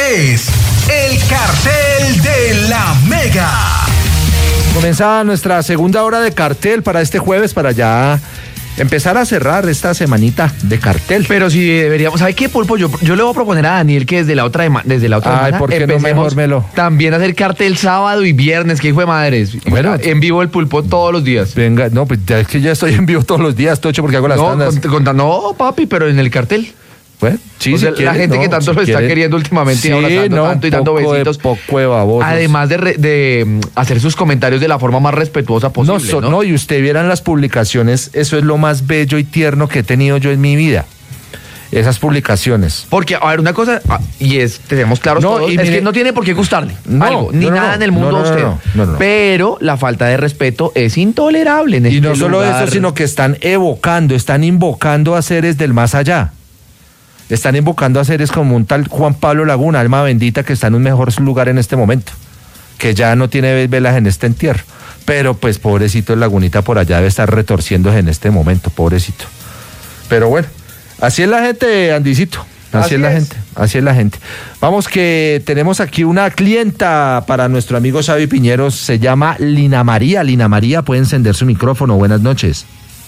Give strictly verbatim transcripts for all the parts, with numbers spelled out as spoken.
es el Cartel de la Mega. Comienza nuestra segunda hora de cartel para este jueves, para ya empezar a cerrar esta semanita de cartel. Pero si deberíamos, ¿sabe qué, Pulpo? Yo, yo le voy a proponer a Daniel que desde la otra, desde la otra Ay, semana ¿por qué no mejor me lo? También hacer cartel sábado y viernes, que hijo de madres. Bueno, en vivo el Pulpo todos los días. Venga, no, pues ya es que ya estoy en vivo todos los días, Tocho, porque hago las no, tandas. Con, con, no, papi, pero en el cartel. Bueno, sí, o sea, si quiere, la gente no, que tanto si lo quiere. está queriendo últimamente, Sí, y abrazando no, tanto y dando poco besitos. De, poco de babosos. Además de, re, de um, hacer sus comentarios de la forma más respetuosa posible. No, so, ¿no? no, y usted vieran las publicaciones, eso es lo más bello y tierno que he tenido yo en mi vida. Esas publicaciones. Porque, a ver, una cosa, y es, tenemos claros No, todos, y es mire, que no tiene por qué gustarle no, algo, ni no, no, nada no, en el mundo no, no, a usted. no, no, no, no. Pero la falta de respeto es intolerable en Y este no solo lugar. eso, sino que están evocando, están invocando a seres del más allá. Están invocando a seres como un tal Juan Pablo Laguna, alma bendita, que está en un mejor lugar en este momento, que ya no tiene velas en este entierro. Pero pues pobrecito el Lagunita por allá debe estar retorciéndose en este momento, pobrecito. Pero bueno, así es la gente, Andicito. Así, así es la es. gente, así es la gente. Vamos, que tenemos aquí una clienta para nuestro amigo Xavi Piñeros, se llama Lina María. Lina María, puede encender su micrófono. Buenas noches.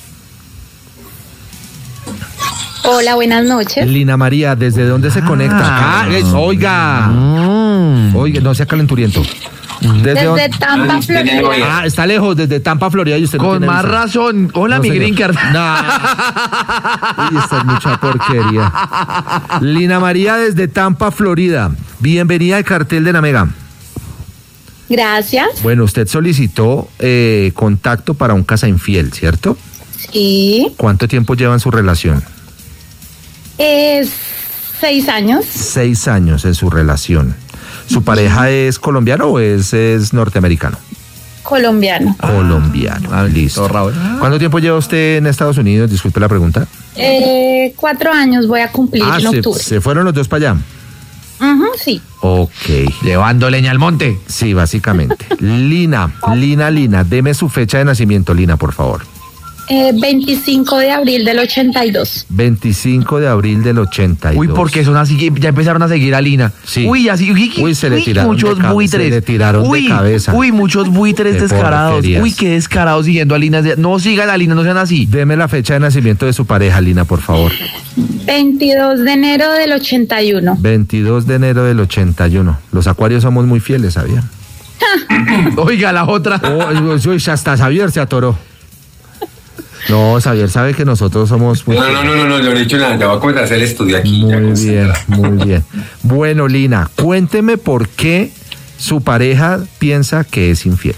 Hola, buenas noches. Lina María, ¿desde dónde se conecta? Ah, es, oiga, mm. oiga, no sea calenturiento. Desde, desde Tampa, Florida. Ah, está lejos, desde Tampa, Florida. Y usted no Con más visa. razón. Hola, No, mi señor. green card. Nah. Uy, esta es mucha porquería. Lina María, desde Tampa, Florida. Bienvenida al Cartel de la Mega. Gracias. Bueno, usted solicitó eh, contacto para un casa infiel, ¿cierto? Sí. ¿Cuánto tiempo lleva en su relación? Es seis años. Seis años en su relación. ¿Su pareja es colombiano o es, es norteamericano? Colombiano. Colombiano, ah, listo. ¿Cuánto tiempo lleva usted en Estados Unidos? Disculpe la pregunta. Eh, cuatro años voy a cumplir Ah, en se, octubre. se fueron los dos para allá. Uh-huh, sí. Ok. Llevando leña al monte. Sí, básicamente. Lina, Lina, Lina, deme su fecha de nacimiento, Lina, por favor. Eh, veinticinco de abril del ochenta y dos. veinticinco de abril del ochenta y dos. Uy, porque son así, ya empezaron a seguir a Lina. Sí. Uy, así, uy, Uy, se le tiraron muchos de cabe- buitres. se le tiraron de uy, cabeza. Uy, muchos buitres Qué descarados. porquerías. Uy, qué descarados siguiendo a Lina. No sigan a Lina, no sean así. Deme la fecha de nacimiento de su pareja, Lina, por favor. veintidós de enero del ochenta y uno. veintidós de enero del ochenta y uno. Los acuarios somos muy fieles, ¿sabía? Oiga, la otra. Oh, uy, hasta Xavier se atoró. No, Xavier sabe que nosotros somos muy No, no, no, no, no, no he dicho nada, ya voy a comenzar a hacer el estudio aquí. Muy ya bien, muy bien. Bueno, Lina, cuénteme por qué su pareja piensa que es infiel.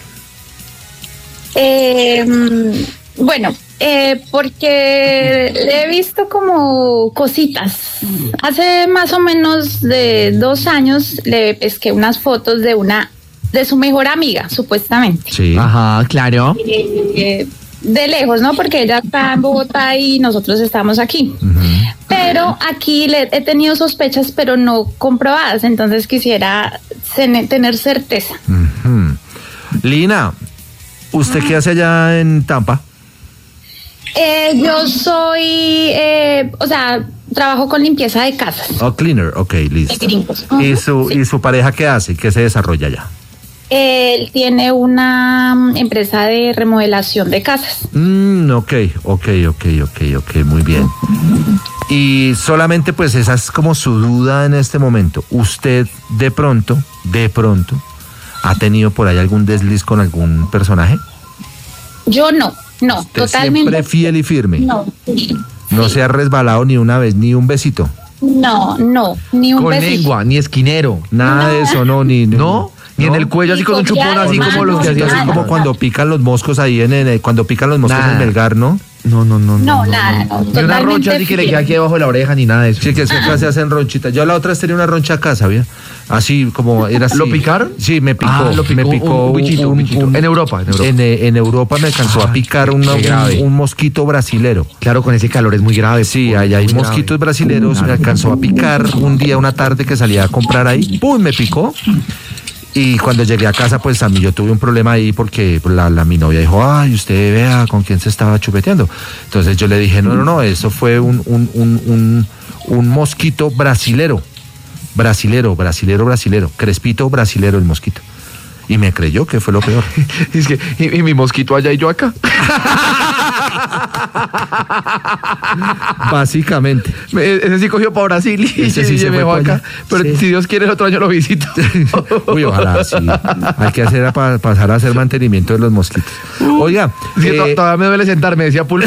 Eh, mm, bueno, eh, porque le he visto como cositas. Hace más o menos de dos años le pesqué unas fotos de una de su mejor amiga, supuestamente. Sí. Ajá, claro. Eh, de lejos, ¿no? Porque ella está en Bogotá y nosotros estamos aquí. Uh-huh. Pero aquí le he tenido sospechas, pero no comprobadas. Entonces quisiera ten- tener certeza. Uh-huh. Lina, ¿usted qué hace allá en Tampa? Eh, yo soy, eh, o sea, trabajo con limpieza de casas. Oh, cleaner, ok, listo. De gringos. ¿Y Ujú, su, sí. ¿Y su pareja qué hace? ¿Qué se desarrolla allá? Él tiene una mm, empresa de remodelación de casas. Mm, ok, ok, ok, ok, ok, muy bien. Y solamente pues esa es como su duda en este momento. ¿Usted de pronto, de pronto, ha tenido por ahí algún desliz con algún personaje? Yo no, no, ¿Usted totalmente. siempre fiel y firme? No, No se ha resbalado ni una vez, ni un besito. no, no, ni un Con besito. lengua, ni esquinero. Nada de eso, no, ni... ni- ¿No? Ni en el cuello así con un chupón así como los que Así hacían. como cuando pican los moscos ahí en, en- cuando pican los moscos Nada. en Melgar, ¿no? No, no, no. No, nada, no, Ni una totalmente roncha así que le fiel. queda aquí debajo de la oreja ni nada de eso. Sí, que es que acá se hacen ronchitas. Yo la otra vez tenía una roncha acá, ¿sabía? Así como era así. ¿Lo picaron? Sí, me picó. Ah, lo picó me un- picó un bichito, un bichito. En Europa, en Europa. En, eh, en Europa me alcanzó a picar una- qué grave. un, un mosquito brasilero. Claro, con ese calor es muy grave. Sí, allá hay Muy grave. mosquitos brasileros. Me alcanzó a picar un día, una tarde que salía a comprar ahí. ¡Pum! Me picó. Y cuando llegué a casa, pues a mí yo tuve un problema ahí porque la, la mi novia dijo, ay, usted vea con quién se estaba chupeteando. Entonces yo le dije, no, no, no, eso fue un, un, un, un, un mosquito brasilero. brasilero, brasilero, brasilero, crespito, brasilero el mosquito. Y me creyó que fue lo peor. Es que, y, y mi mosquito allá y yo acá. Básicamente. Me- Ese sí cogió para Brasil y Ese sí y se me fue dejó pa' acá. allá. Pero Sí. si Dios quiere, el otro año lo visito. Uy, ojalá, sí. Hay que hacer para pasar a hacer mantenimiento de los mosquitos. Oiga, Es que to- eh, todavía me duele sentarme, decía Pulpo.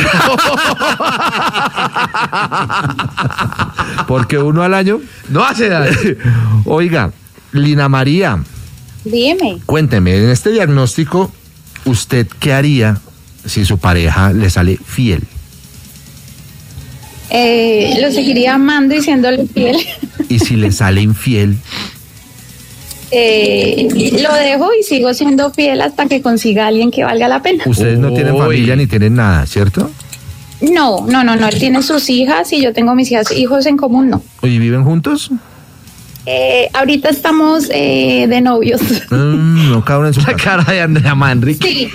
porque uno al año. No hace daño. Oiga, Lina María, Dime. cuénteme, en este diagnóstico, ¿usted qué haría si su pareja le sale fiel? Eh, lo seguiría amando y siéndole fiel. Y si le sale infiel, Eh, lo dejo y sigo siendo fiel hasta que consiga a alguien que valga la pena. ustedes no tienen Uy. familia ni tienen nada, ¿cierto? No, no, no, no. Él tiene sus hijas y yo tengo mis hijas, hijos en común, no. ¿Y viven juntos? Eh, ahorita estamos eh, de novios. Mm, no, cada uno en su La casa. cara de Andrea Manrique. Sí,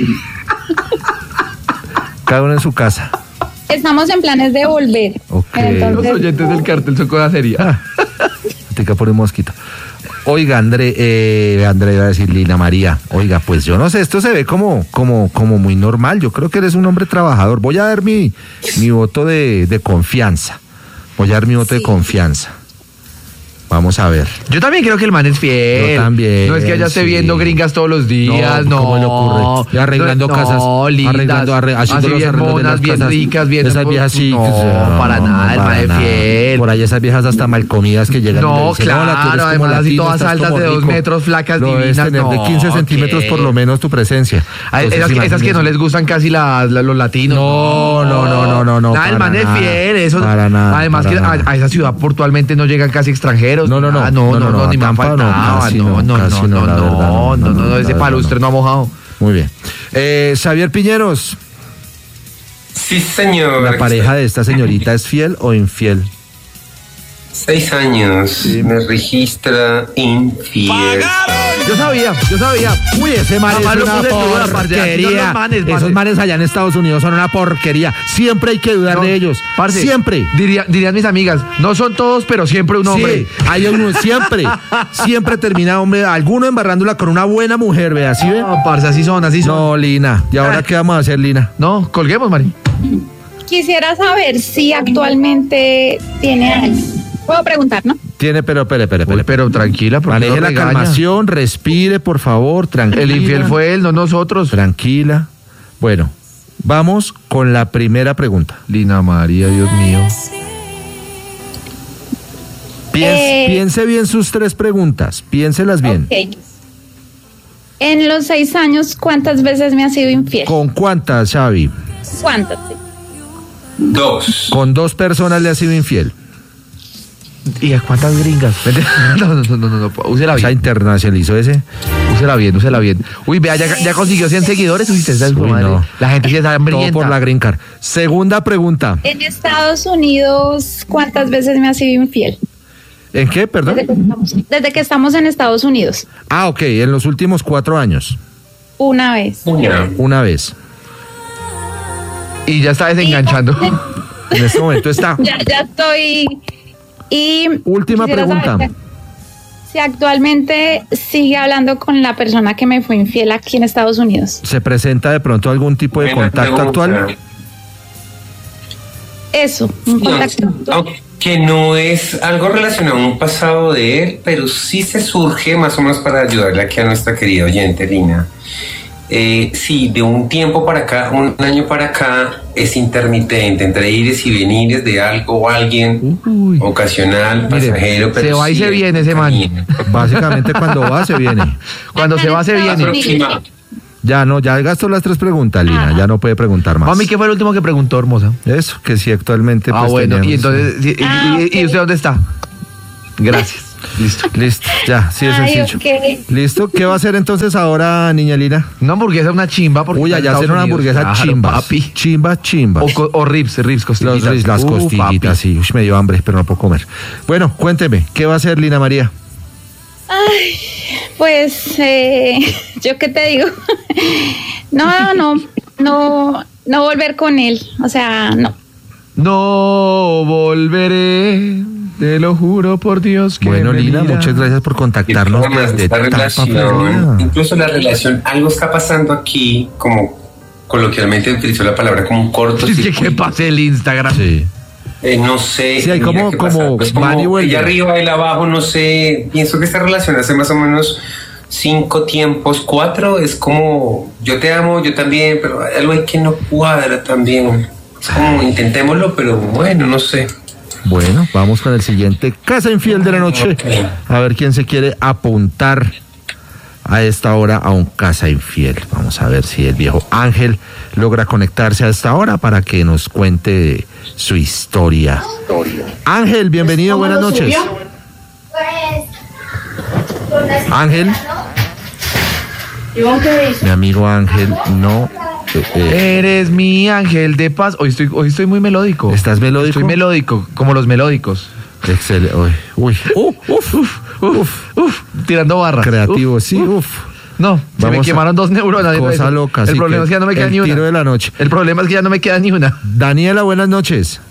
Cada uno en su casa. estamos en planes de volver. Ok. Los Entonces, oyentes del cartel son cosa seria. Tica por un mosquito. Oiga, André, eh, André iba a decir Lina María. Oiga, pues yo no sé, esto se ve como, como, como muy normal. Yo creo que eres un hombre trabajador. Voy a dar mi, mi voto de, de confianza. Voy a dar mi voto de confianza. Vamos a ver. Yo también creo que el man es fiel. Yo también, No es que ella esté sí. viendo gringas todos los días, no. ¿cómo le ocurre? Y arreglando no, casas, No, lindas, arreglando, arre- haciendo así los bien arreglos de monas, las bien casas. ricas, bien... Esas viejas sí. No, que- para no, nada, el para man es nada. fiel. Por ahí esas viejas hasta malcomidas que llegan y le No, dicen, claro, "Hola, tú eres como además así latino, todas estás altas como de dos rico". metros, flacas, Lo debes divinas, tener de no, quince centímetros ¿qué? por lo menos tu presencia. A Entonces, esas, que- esas que imagínense. no les gustan casi las- la- los latinos. No, no, no, no, no, no, Nada, el para man es nada, fiel. Eso, para nada, además para que a, nada. a esa ciudad portualmente no llegan casi extranjeros. No, no, no, Ah, no, no, no, no, no, a ni me Tampa no, faltaba. casi No, no, no, casi no, no, no, la verdad, no, no, no, no, no, la ese verdad, palustre no. no ha mojado. Muy bien. Eh, Xavier Piñeros, Sí, señor. ¿la pareja de esta señorita es fiel o infiel? Seis años. Me registra infiel. Yo sabía, yo sabía. Uy, ese man Jamás es lo una puse en duda, parce. Así son porquería. los manes, Esos parce. manes allá en Estados Unidos son una porquería. Siempre hay que dudar No, de ellos. parce, Siempre. Diría, dirían mis amigas, no son todos, pero siempre un hombre. Sí, hay uno siempre. Siempre termina, hombre, alguno embarrándola con una buena mujer, vea, ¿sí ve? No, parce, así son, así son. No, Lina. ¿Y ahora Ah. qué vamos a hacer, Lina? No, colguemos, Mari. quisiera saber si actualmente tiene a alguien. Puedo preguntar, ¿no? Tiene, pero, espere, espere, Uy, espere. pero tranquila, porque Maneje no la regaña. calmación, respire, por favor, tranquila. El infiel fue él, no nosotros. Tranquila. Bueno, vamos con la primera pregunta. Lina María, Dios mío. Piense, Eh. piense bien sus tres preguntas, piénselas bien. Ok. En los seis años, ¿cuántas veces me ha sido infiel? ¿Con cuántas, Xavi? ¿Cuántas? Sí. Dos. Con dos personas le ha sido infiel. ¿Y a cuántas gringas? No, no, no, no, no, no. Úsela O sea, bien. internacionalizó ese. Úsela bien, úsela bien. Uy, vea, ya, ya consiguió cien seguidores. Uy, usted está Uy, madre. no. La gente sí está Todo hambrienta. por la green card. Segunda pregunta. En Estados Unidos, ¿cuántas veces me ha sido infiel? ¿En qué, perdón? Desde que estamos, desde que estamos en Estados Unidos. Ah, ok, en los últimos cuatro años. Una vez. Una. Una vez. Y ya está desenganchando. En este momento está. Ya, ya estoy. Y Última quisiera pregunta. saber si actualmente sigue hablando con la persona que me fue infiel aquí en Estados Unidos. ¿Se presenta de pronto algún tipo de Buena contacto pregunta. actual? Eso, un contacto. No, aunque no es algo relacionado a un pasado de él, pero sí se surge más o menos para ayudarle aquí a nuestra querida oyente, Lina. Eh, sí, de un tiempo para acá, un año para acá, es intermitente, entre ires y venires de algo o alguien, Uy. ocasional, Mire, pasajero, pero se va y sí se hay viene ese man. camino. Básicamente cuando va, se viene. Cuando se va, se viene. Aproxima- Ya no, ya gastó las tres preguntas, Lina. Ajá. Ya no puede preguntar más. Mami, ¿qué fue el último que preguntó, hermosa? Eso, que si actualmente. Ah, pues, bueno, y teníamos- entonces, y, y- Ah, y- ¿y ok. usted dónde está? Gracias. Listo. Listo, ya, sí es Ay, sencillo. ok. ¿Listo? ¿Qué va a hacer entonces ahora, niña Lina? Una hamburguesa, una chimba. Porque Uy, está en allá hacer Estados una Unidos. hamburguesa Claro, chimbas. papi. Chimba, chimba. O, co- o ribs, ribs, costillitas. Los, las Uh, costillitas, papi. sí. Uy, me dio hambre, pero no puedo comer. Bueno, cuénteme, ¿qué va a hacer Lina María? Ay, pues, eh, ¿yo qué te digo? No, no, no, no volver con él. O sea, no. No volveré. Te lo juro por Dios que Bueno, me Lina, mira. muchas gracias por contactarnos Además, desde esta Tampa, relación, Florida. incluso la relación, algo está pasando aquí, como coloquialmente utilizó la palabra como un corto. Es que que pase el Instagram. Sí. Eh, no sé. Sí, hay mira como- qué pasa. como Pues van y vuelven. ella arriba, él abajo, no sé. Pienso que esta relación hace más o menos cinco tiempos, cuatro, es como yo te amo, yo también, pero hay algo ahí que no cuadra también. Es como intentémoslo, pero bueno, no sé. Bueno, vamos con el siguiente Casa Infiel de la noche. A ver quién se quiere apuntar a esta hora a un Casa Infiel. Vamos a ver si el viejo Ángel logra conectarse a esta hora para que nos cuente su historia. Ángel, bienvenido, buenas noches. Ángel, mi amigo Ángel, no. eh, eh, Eres mi ángel de paz. Hoy estoy, hoy estoy muy melódico. ¿Estás melódico? Estoy melódico, como los melódicos. Excelente. Uy, uy. Uf, uf, uf, uf, uf, tirando barras. Creativo, Uf, sí, uf. uf. No, se Vamos me a- quemaron dos neuronas. Cosa loca. El así problema es que ya no me queda el ni una. tiro de la noche. El problema es que ya no me queda ni una. Daniela, buenas noches.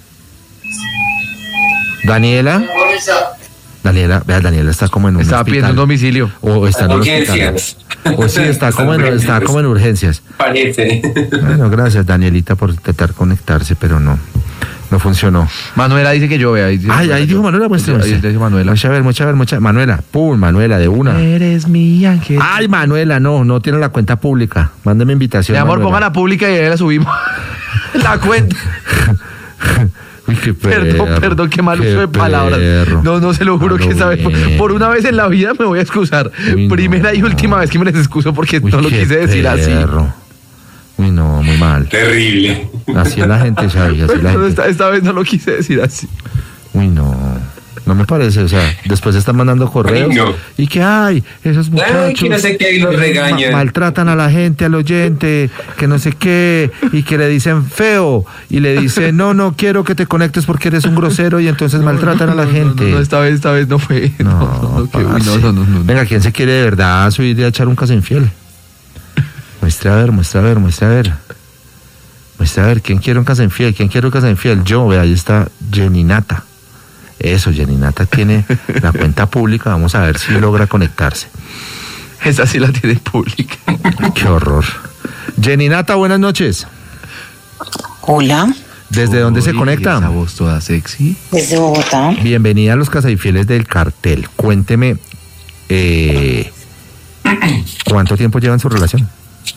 Daniela. Daniela, vea, Daniela está como en un Estaba pidiendo un hospital. domicilio. O está en un Urgencias. hospital. O sí, está como en, está como en urgencias. Parece. Bueno, gracias, Danielita, por intentar conectarse, pero no. No funcionó. Manuela dice que yo vea. Ay, ahí dijo Manuela, pues. Ahí dijo Manuela. Mucha ver, mucha ver, mucha. Manuela, pum, Manuela, de una. Eres mi ángel. Ay, Manuela, no, no tiene la cuenta pública. Mándeme invitación. Mi amor, Manuela. pongan la pública y ahí la subimos. La cuenta. Uy, qué Perdón, perro, perdón, qué mal qué uso de palabras. perro. No, no se lo juro A lo que esa vez, por, bien. por una vez en la vida me voy a excusar. Uy, no. Primera y última vez que me les excuso porque Uy, no lo qué quise decir así. perro. Uy, no, muy mal. Terrible. Así es la gente, Xavi, así es la Pero gente. esta, esta vez no lo quise decir así. Uy, no. No me parece, o sea, después están mandando correos Ay, no. y que hay esos muchachos que no sé qué, y los eh, regañan. ma- maltratan a la gente, al oyente, que no sé qué, y que le dicen feo, y le dicen, no, no quiero que te conectes porque eres un grosero, y entonces maltratan a la No, gente. No, no, esta vez, esta vez no fue. No, No, no, que- uy, no, parce. no, no, no. Venga, ¿quién se quiere de verdad subir y a echar un Casa Infiel? Muestre a ver, muestre a ver, muestre a ver. Muestre a ver, ¿quién quiere un Casa Infiel? ¿Quién quiere un Casa Infiel? Yo, ve, ahí está Jenny Nata. Eso, Jenny Nata tiene la cuenta pública, vamos a ver si logra conectarse. Esa sí la tiene pública. Qué horror. Jenny Nata, buenas noches. Hola, ¿Desde dónde se Uy, conecta? Esa voz toda sexy. desde Bogotá. Bienvenida a los Casa Infieles del Cartel. Cuénteme, eh, ¿cuánto tiempo llevan su relación?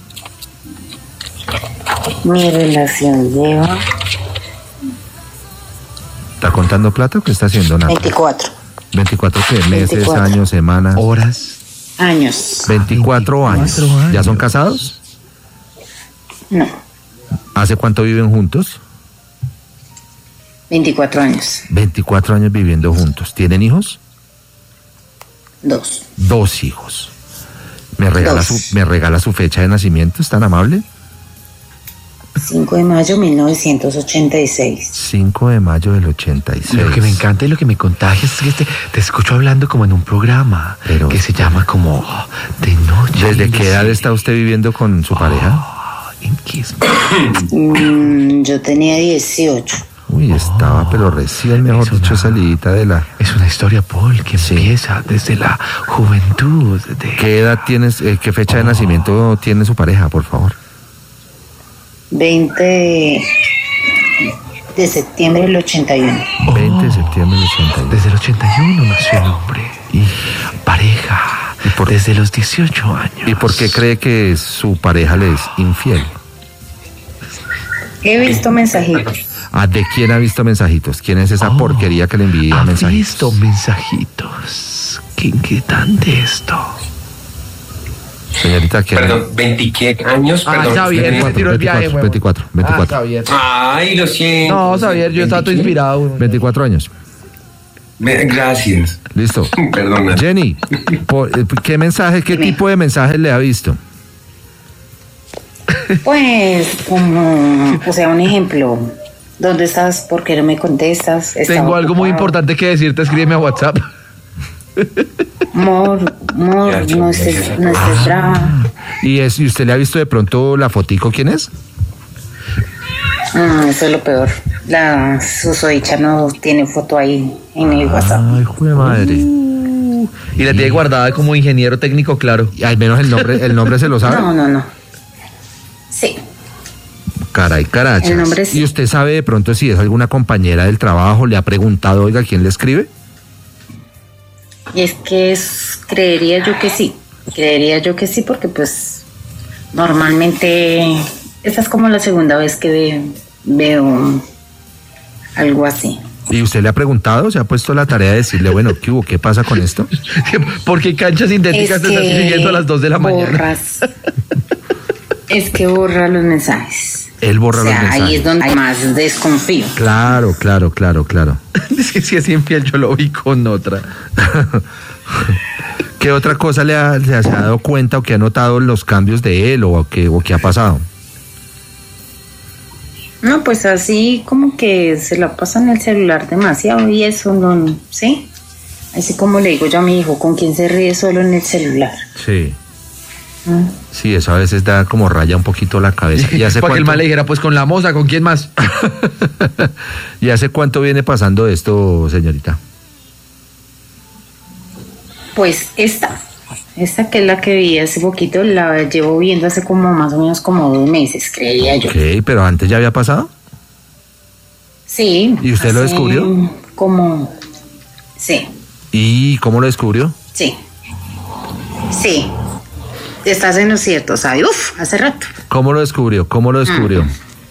Mi relación lleva ¿Está contando plata o qué está haciendo? Nata? veinticuatro veinticuatro ¿qué? Meses, veinticuatro. años, semanas. Horas. años. veinticuatro años. veinticuatro años. ¿Ya son casados? No, ¿Hace cuánto viven juntos? veinticuatro años. veinticuatro años viviendo juntos. ¿Tienen hijos? Dos. Dos hijos. ¿Me regala, Dos. su, ¿Me regala su fecha de nacimiento? ¿Es tan amable? cinco de mayo de mil novecientos ochenta y seis. cinco de mayo del ochenta y seis. Lo que me encanta y lo que me contagia es que te, te escucho hablando como en un programa Pero- que se llama como oh, De Noche. ¿Desde qué edad Invisible. está usted viviendo con su pareja? Oh, in Kiss. Mm, yo tenía dieciocho. Uy, estaba, pero recién, mejor es una- dicho, salidita de la... Es una historia, Paul, que Sí. empieza desde la juventud. De... ¿Qué edad tienes, eh, qué fecha de nacimiento tiene su pareja, por favor? veinte de, de septiembre del ochenta y uno. veinte de septiembre del ochenta y uno. Desde el ochenta y uno nació el hombre. ¿Y, Pareja. ¿Y por- desde los dieciocho años. ¿Y por qué cree que su pareja le es infiel? He visto mensajitos. ¿A de quién ha visto mensajitos? ¿Quién es esa Oh, porquería que le envía ¿Ha mensajitos? visto mensajitos? Qué inquietante esto. Señorita, ¿quién? Perdón, veinte ¿qué años? Ah, Perdón. Xavier, Tenía- me tiró el viaje, huevón. veinticuatro, veinticuatro. Ah, Xavier. Ay, lo siento. No, Xavier, yo estaba todo ¿veinte qué? inspirado. veinticuatro años. Ve- Gracias. Listo. Perdona. Jenny, por- eh, ¿qué mensaje, qué Dime. tipo de mensajes le ha visto? Pues, como, o sea, un ejemplo. ¿Dónde estás? ¿Por qué no me contestas? Estaba Tengo algo muy ocupado. importante que decirte, escríbeme a WhatsApp. Amor, amor, Ya, no ya, estés, ya. no estés brava. ¿Y, es, ¿Y usted le ha visto de pronto la fotico? ¿Quién es? Mm, eso es lo peor. La susodicha no tiene foto ahí. en el WhatsApp. Ay, jue madre. Y la tiene guardada como ingeniero técnico, claro. Y al menos el nombre, el nombre se lo sabe. No, no, no. Sí. Caray, carachas. El nombre sí. ¿Y usted sabe de pronto si es alguna compañera del trabajo? ¿Le ha preguntado, oiga, quién le escribe? Y es que es, creería yo que sí. Creería yo que sí, porque pues normalmente esta es como la segunda vez que ve- veo algo así. ¿Y usted le ha preguntado? ¿Se ha puesto la tarea de decirle, bueno, qué hubo, qué pasa con esto? Porque canchas sintéticas Es te están siguiendo a las dos de la mañana. borras. Es que borra los mensajes. Él borra O sea, los mensajes. ahí es donde más desconfío. Claro, claro, claro, claro. Es que si es infiel, yo lo vi con otra. ¿Qué otra cosa le ha, le ha- se ha dado cuenta o que ha notado los cambios de él o qué o qué ha pasado? No, pues así como que se la pasa en el celular demasiado y eso no, ¿sí? Así como le digo yo a mi hijo, ¿con quién se ríe solo en el celular? Sí. ¿Mm? Sí, eso a veces da como raya un poquito la cabeza. ¿Y hace Para que el cuánto, mal le dijera, pues con la moza, ¿con quién más? ¿Y hace cuánto viene pasando esto, señorita? Pues esta, esta que es la que vi hace poquito, la llevo viendo hace como más o menos como dos meses, creería yo. Ok, pero antes ya había pasado. Sí. ¿Y usted lo hace descubrió? Como, sí, ¿Y cómo lo descubrió? sí, sí. Estás en lo cierto, ¿sabes? Uf, hace rato. ¿Cómo lo descubrió? ¿Cómo lo descubrió?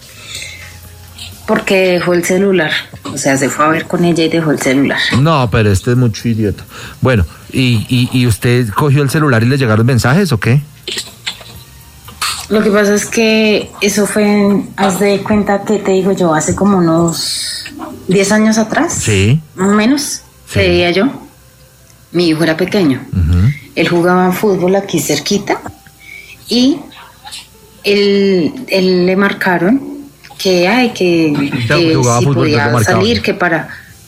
Porque dejó el celular. O sea, se fue a ver con ella y dejó el celular. No, pero este es mucho idiota. Bueno, ¿y, y, y usted cogió el celular y le llegaron mensajes o qué? Lo que pasa es que eso fue, en- haz de cuenta que te digo yo, hace como unos diez años atrás. Sí. Más o menos, Sí. creía yo. Mi hijo era pequeño. Ujú. Él jugaba fútbol aquí cerquita y él, él le marcaron que, ay, que, Ya, que jugaba si fútbol, podía luego marcaban. salir, que para...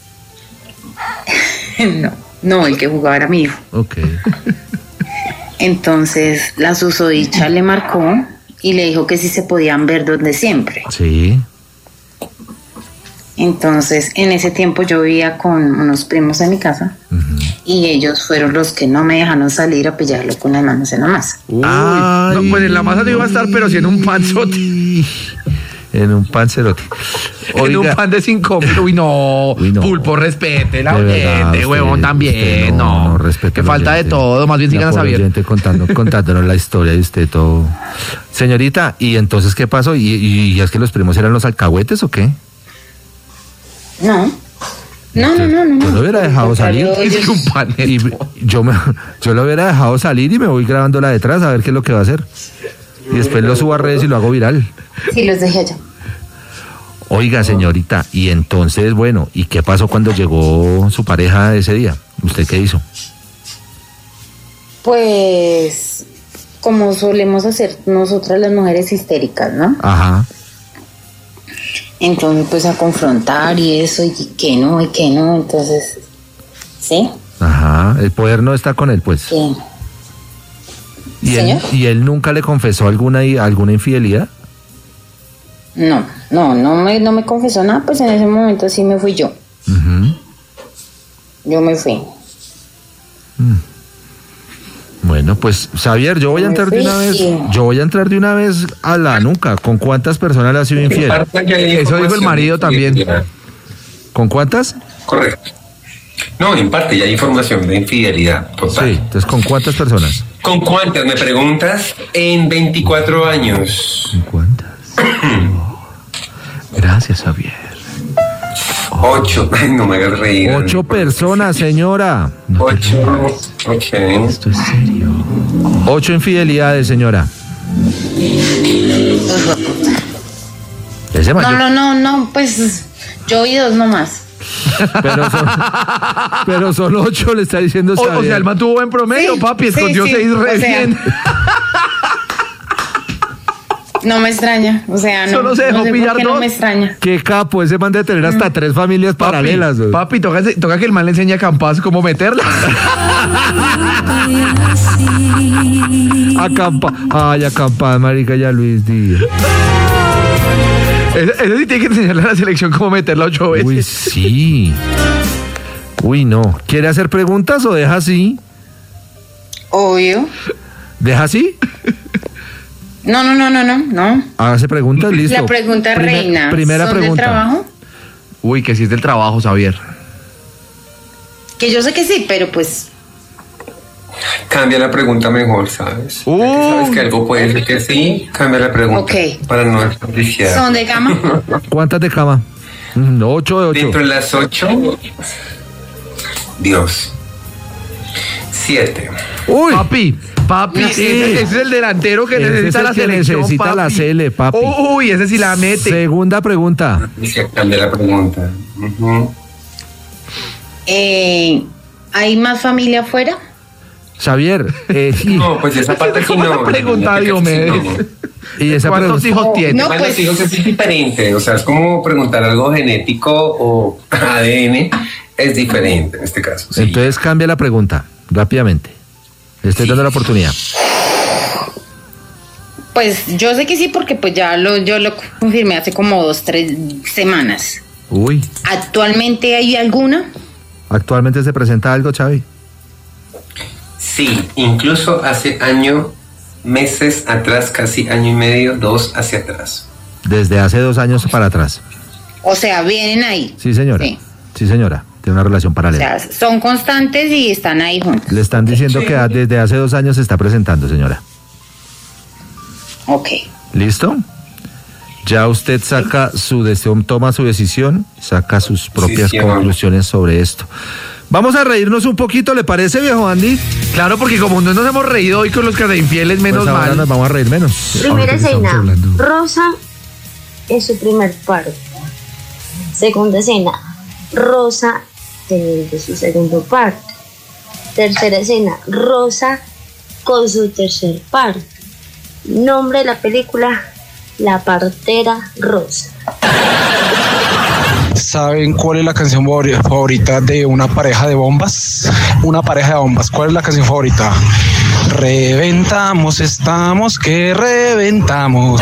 no, no, el que jugaba era mi hijo. Ok. Entonces la susodicha le marcó y le dijo que si se podían ver donde siempre. Sí. Entonces en ese tiempo yo vivía con unos primos en mi casa Ujú. y ellos fueron los que no me dejaron salir a pillarlo con las manos en la masa. Uy, Ay. no, pues en la masa no iba a estar, pero sí en un panzote. En un pancerote. En un pan de cinco mil. Uy, no. Uy, no. Pulpo, respete la De verdad, oyente, usted- huevón, también. usted no, no respeta Que al falta de oyente. todo. Más bien La sigan a pobre saber. oyente contando, contándonos la historia de usted todo. Señorita, ¿y entonces qué pasó? ¿Y, y, y es que los primos eran los alcahuetes o qué? No. No, no, no, no. Yo no. lo hubiera dejado salir. Ellos- Es que un panel. Y yo, me, yo lo hubiera dejado salir y me voy grabándola detrás a ver qué es lo que va a hacer. Y después lo subo a redes y lo hago viral. Sí, los dejé allá. Oiga, señorita, y entonces, bueno, ¿y qué pasó cuando llegó su pareja ese día? ¿Usted qué hizo? Pues, como solemos hacer nosotras las mujeres histéricas, ¿no? Ajá. Entonces, pues a confrontar y eso, y que no, y que no, entonces, ¿sí? Ajá. El poder no está con él, pues. Sí. ¿Y él, ¿Señor? ¿Y él nunca le confesó alguna, alguna infidelidad? No, no, no me, no me confesó nada, pues en ese momento sí me fui yo. Ujú. Yo me fui. Bueno, pues, Xavier, yo voy a entrar de una vez, Sí. yo voy a entrar de una vez a la nuca. ¿Con cuántas personas le ha sido infiel? Eso dijo el marido también. ¿Con cuántas? Correcto. No, en parte ya hay información de infidelidad. Total. Sí, entonces, ¿con cuántas personas? ¿Con cuántas me preguntas? En veinticuatro años. ¿Con cuántas? Gracias, Xavier. Ocho. Ay, no me hagas reír. Ocho personas, señora. No te Ocho. rías. Ok. Esto es serio. Ocho infidelidades, señora. Ese No, mayor- no, no, no, pues yo vi dos nomás. Pero son, pero son ocho, le está diciendo O, o Xavier. sea, el man tuvo buen promedio, Sí, papi. sí, Escondió sí, seis o re sea. bien. No me extraña, o sea, no, Solo se dejó no sé por pillar qué dos. no me extraña. Qué capo, ese man de tener hasta tres familias Papi, paralelas. güey. papi, toca, toca que el man le enseñe a Campas cómo meterla. Acampa. Ay, acampa, marica, ya Luis Díaz. Eso, eso sí tiene que enseñarle a la selección cómo meterla ocho veces. Uy, sí. Uy, no. ¿Quiere hacer preguntas o deja así? Obvio. ¿Deja así? No, no, no, no, no, no. Hace preguntas, listo. La pregunta Primer- reina. Primera ¿Son pregunta. del trabajo? Uy, que sí es del trabajo, Xavier. Que yo sé que sí, pero pues... Cambia la pregunta mejor, ¿sabes? Uh. Ya que sabes que algo puede ser que sí, cambia la pregunta. Ok. Para no desperdiciar. ¿Son de cama? ¿Cuántas de cama? Mm, Ocho de ocho. Dentro de las ocho, Dios. Siete. Uy, Papi, papi, No, ese, sí, ese es el delantero que Ese necesita es el la que selección, necesita papi. la Cele, papi. Uy, ese sí la mete. segunda pregunta. Dice, cambia la pregunta. Ujú. Eh, ¿Hay más familia afuera? Xavier, eh, y, No, pues esa parte sí ¿Cómo no. la pregunta, no, no, Diomedes? y esa ¿Cuántos pregunta. hijos tiene? No, ¿Cuántos pues- hijos es diferente? O sea, es como preguntar algo genético o A D N. Es diferente en este caso. Sí. Entonces cambia la pregunta rápidamente. Le estoy dando la oportunidad. Pues yo sé que sí, porque pues ya lo, yo lo confirmé hace como dos, tres semanas. Uy, ¿Actualmente hay alguna? ¿actualmente se presenta algo, Xavi? Sí, incluso hace año, meses atrás, casi año y medio, dos hacia atrás. Desde hace dos años para atrás. O sea, vienen ahí. Sí, señora. Sí. Sí, señora. Tiene una relación O paralela. sea, son constantes y están ahí juntos. Le están diciendo que a- desde hace dos años se está presentando, señora. Ok. ¿Listo? Ya usted saca su deseo, toma su decisión, saca sus propias sí, amor. conclusiones sobre esto. Vamos a reírnos un poquito, ¿le parece, viejo Andy? Claro, porque como no nos hemos reído hoy con los que de infieles, menos Pues ahora mal. nos vamos a reír menos. Primera Ahorita que estamos escena, hablando. Rosa en su primer paro. Segunda escena, Rosa teniendo su segundo parto. Tercera escena, Rosa con su tercer parto. Nombre de la película, La partera Rosa. ¿Saben cuál es la canción favori- favorita de una pareja de bombas? Una pareja de bombas. ¿Cuál es la canción favorita? Reventamos, estamos que reventamos.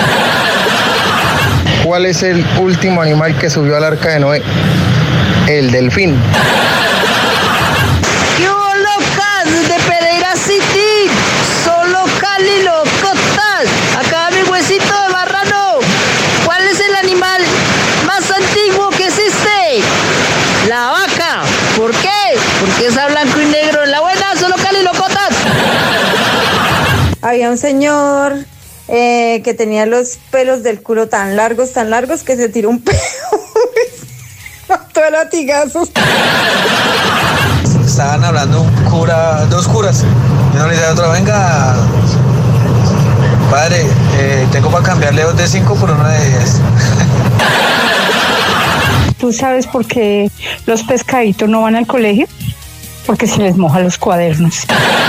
¿Cuál es el último animal que subió al arca de Noé? El delfín. ¡Yo locas de Pereira City! ¡Solo Cali locotas! ¡Acá mi huesito de marrano! ¿Cuál es el animal más antiguo que existe? La vaca. ¿Por qué? Porque es a blanco y negro. En la buena, solo Cali locotas. Había un señor eh, que tenía los pelos del culo tan largos, tan largos, que se tiró un pelo. Mató a latigazos. Estaban hablando un cura, dos curas. Y uno le dice a otro, venga, padre, eh, tengo para cambiarle dos de cinco por uno de diez. ¿Tú sabes por qué los pescaditos no van al colegio? Porque se les mojan los cuadernos.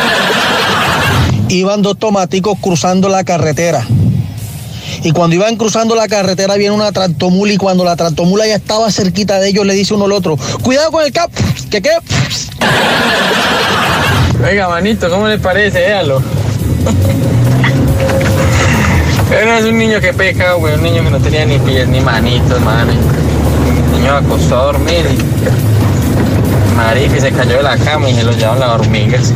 Iban dos tomaticos cruzando la carretera. Y cuando iban cruzando la carretera viene una tractomula y cuando la tractomula ya estaba cerquita de ellos le dice uno al otro, cuidado con el cap, que qué. Venga, manito, ¿cómo le parece? Véalo. Era un niño que peca, güey, un niño que no tenía ni pies ni manitos, mano. Un niño acostó a dormir y marica, y se cayó de la cama y se lo llevaron las hormigas.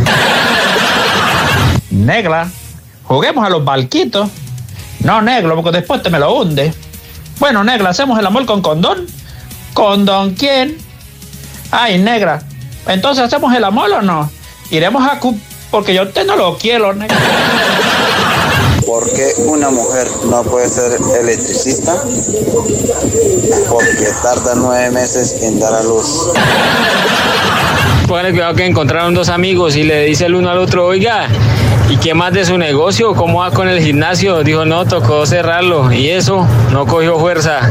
Negla, juguemos a los barquitos. No, negro, porque después te me lo hunde. Bueno, negra, ¿hacemos el amor con condón? ¿Condón quién? Ay, negra, entonces ¿hacemos el amor o no? Iremos a cu... porque yo a usted no lo quiero, negra. ¿Por qué una mujer no puede ser electricista? Porque tarda nueve meses en dar a luz. Póngale cuidado que encontraron dos amigos y le dice el uno al otro, oiga, ¿y qué más de su negocio? ¿Cómo va con el gimnasio? Dijo, no, tocó cerrarlo. Y eso, no cogió fuerza.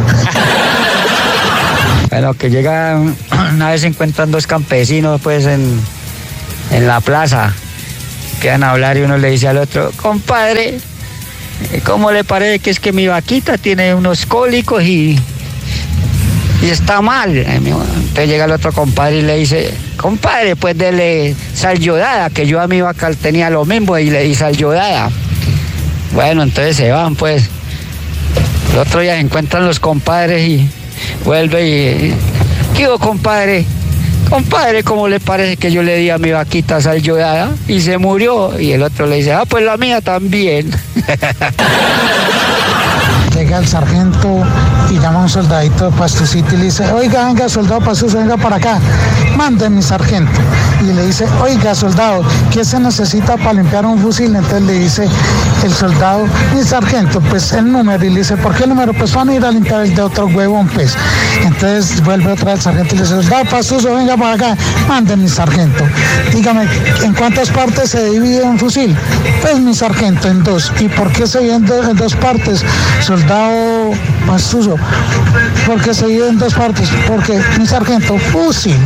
Bueno, que llega una vez se encuentran dos campesinos pues en, en la plaza. Quedan a hablar y uno le dice al otro, compadre, ¿cómo le parece que es que mi vaquita tiene unos cólicos y, y está mal? Entonces llega el otro compadre y le dice, compadre, pues dele sal yodada, que yo a mi vaca tenía lo mismo y le di sal yodada. Bueno, entonces se van pues. El otro día se encuentran los compadres y vuelve y, ¿qué hubo, compadre? compadre, ¿cómo le parece que yo le di a mi vaquita sal yodada y se murió? Y el otro le dice, ah, pues la mía también. Llega el sargento y llama a un soldadito de Pastucito y le dice, oiga, venga, soldado Pastuso, venga para acá, mande mi sargento. Y le dice, oiga, soldado, ¿qué se necesita para limpiar un fusil? Entonces le dice el soldado, mi sargento, pues el número. Y le dice, ¿por qué el número? Pues van a ir a limpiar el de otro huevón, pues. Entonces vuelve otra vez el sargento y le dice, soldado Pastuso, venga para acá, mande mi sargento. Dígame, ¿en cuántas partes se divide un fusil? Pues mi sargento, en dos. ¿Y por qué se divide en dos, en dos partes? Soldado Pastuso, ¿por qué se divide en dos partes? Porque mi sargento, fusil.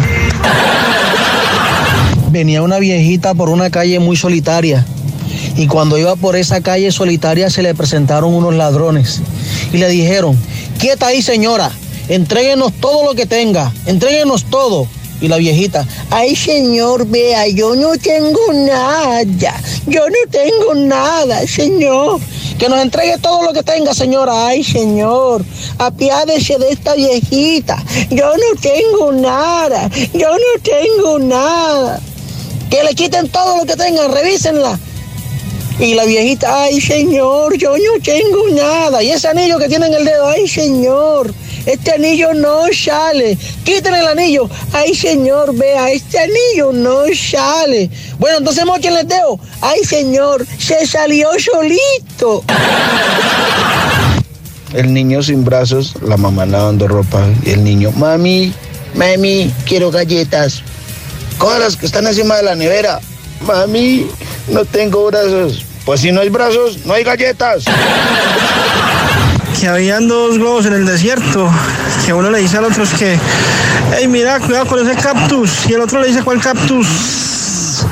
Venía una viejita por una calle muy solitaria y cuando iba por esa calle solitaria se le presentaron unos ladrones y le dijeron, quieta ahí señora, entréguenos todo lo que tenga, entréguenos todo. Y la viejita, ay señor, vea, yo no tengo nada, yo no tengo nada, señor. Que nos entregue todo lo que tenga, señora. Ay, señor, apiádese de esta viejita. Yo no tengo nada, yo no tengo nada. Que le quiten todo lo que tengan, revísenla. Y la viejita, ay, señor, yo no tengo nada. Y ese anillo que tiene en el dedo, ay, señor, este anillo no sale. Quiten el anillo. Ay, señor, vea, este anillo no sale. Bueno, entonces mochenle el dedo. Ay, señor, se salió solito. El niño sin brazos, la mamá lavando ropa. Y el niño, mami, mami, quiero galletas. Coja las que están encima de la nevera. Mami, no tengo brazos. Pues si no hay brazos, no hay galletas. Que habían dos globos en el desierto, que uno le dice al otro es que, hey, mira, cuidado con ese cactus, y el otro le dice, ¿cuál cactus?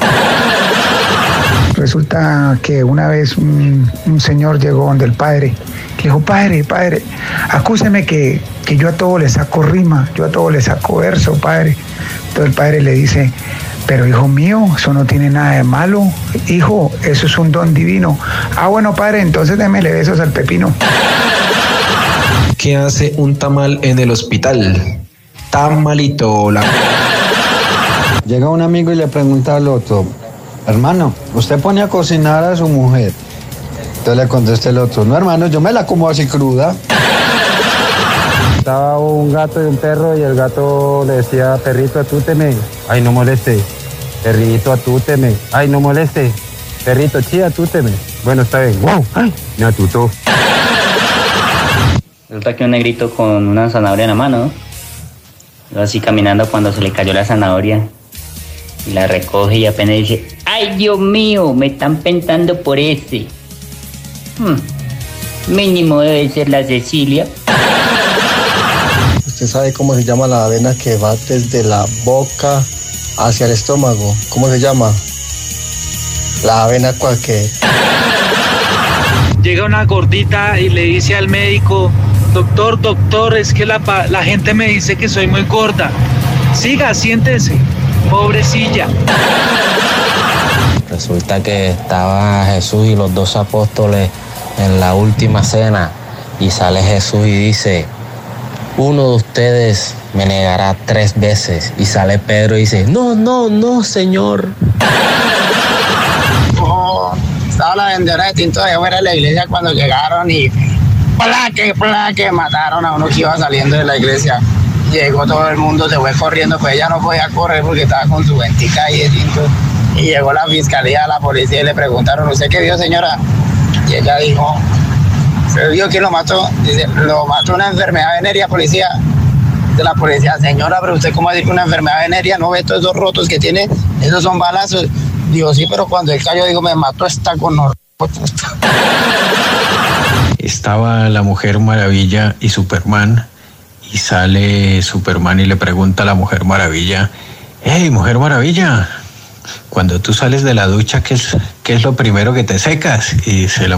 Resulta que una vez un, un señor llegó donde el padre, le dijo, padre, padre, acúseme que, que yo a todo le saco rima, yo a todo le saco verso, padre. Entonces el padre le dice, pero hijo mío, eso no tiene nada de malo, hijo, eso es un don divino. Ah, bueno, padre, entonces démele besos al pepino. ¿Qué hace un tamal en el hospital? Tamalito. La... Llega un amigo y le pregunta al otro, hermano, ¿usted pone a cocinar a su mujer? Entonces le contesta el otro, no hermano, yo me la como así cruda. Estaba un gato y un perro y el gato le decía, perrito, atúteme. Ay, no moleste. Perrito, atúteme. Ay, no moleste. Perrito, sí, atúteme. Bueno, está bien. ¡Wow! ¡Ay! Me atutó. Resulta que un negrito con una zanahoria en la mano, iba así caminando cuando se le cayó la zanahoria y la recoge y apenas dice, ¡ay, Dios mío! Me están pensando por ese. Hmm. Mínimo debe ser la Cecilia. ¿Usted sabe cómo se llama la avena que va desde la boca hacia el estómago? ¿Cómo se llama? La avena cualquier. Llega una gordita y le dice al médico, doctor, doctor, es que la, la gente me dice que soy muy gorda. Siga, siéntese, pobrecilla. Resulta que estaba Jesús y los dos apóstoles en la última cena y sale Jesús y dice, uno de ustedes me negará tres veces. Y sale Pedro y dice, no, no, no, Señor. Oh, estaba la vendedora de tinto de afuera de la iglesia cuando llegaron y plaque, plaque, mataron a uno que iba saliendo de la iglesia. Llegó todo el mundo, se fue corriendo, pues ella no podía correr porque estaba con su ventica ahí de tinto. Y llegó la fiscalía, la policía y le preguntaron, ¿usted qué vio, señora? Y ella dijo, ¿se vio quién lo mató? Dice, lo mató una enfermedad venérea, policía. De la policía, señora, pero usted cómo va a decir que una enfermedad venérea, no ve todos esos rotos que tiene, esos son balazos. Digo, sí, pero cuando él cayó, digo, me mató esta con Estaba la Mujer Maravilla y Superman, y sale Superman y le pregunta a la Mujer Maravilla, hey, Mujer Maravilla, cuando tú sales de la ducha, ¿qué es, qué es lo primero que te secas? Y se la